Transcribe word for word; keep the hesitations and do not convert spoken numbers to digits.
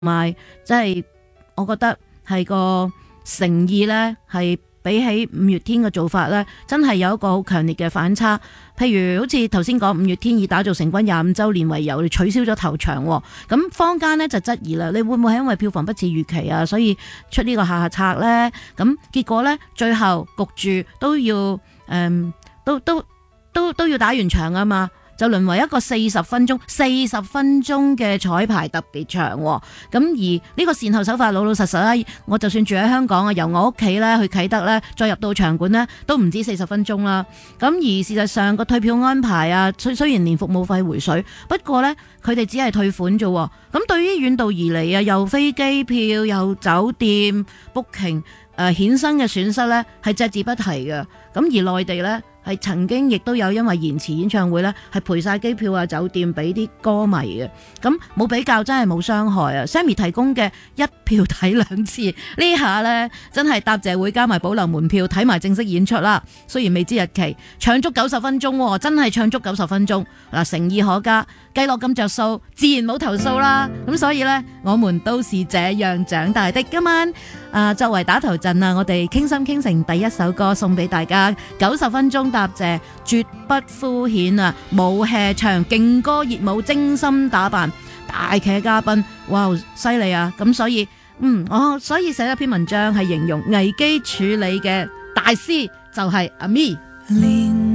埋即係我覺得係個誠意呢，係比起五月天嘅做法呢，真係有一個好強烈嘅反差。譬如好似頭先講五月天以打造成軍廿五週年為由，取消咗頭場，咁坊間呢就質疑啦，你會唔會係因為票房不似預期啊，所以出呢個下下策呢？咁結果呢，最後焗住都要誒、嗯，都都都都要打完場啊嘛。就淪為一個四十分鐘、四十分鐘嘅彩排特別場，咁而呢個善後手法老老實實啦，我就算住喺香港啊，由我屋企咧去啟德咧，再入到場館咧，都唔止四十分鐘啦。咁而事實上個退票安排啊，雖雖然連服務費回水，不過咧佢哋只係退款啫。咁對於遠道而嚟啊，又飛機票又酒店 booking 誒衍生嘅損失咧，係隻字不提嘅。咁而內地咧，係曾經亦都有因為延遲演唱會呢，係賠晒機票啊、酒店俾啲歌迷嘅。咁冇比較真係冇傷害啊。Sammy 提供嘅一票睇兩次呢下呢，真係答謝會加埋保留門票睇埋正式演出啦。雖然未知日期，唱足九十分鐘，真係唱足九十分鐘嗱，誠意可嘉，計落咁着數，自然冇投訴啦。咁所以呢，我們都是這樣長大的。今晚啊，作為打頭陣啊，我哋傾心傾城第一首歌送俾大家，九十分鐘答謝，絕不敷衍啊！冇 hea 場，勁歌熱舞，精心打扮，大劇嘉賓，哇，犀利啊！咁所以，嗯，我所以寫咗篇文章係形容危機處理嘅大師就係阿咪。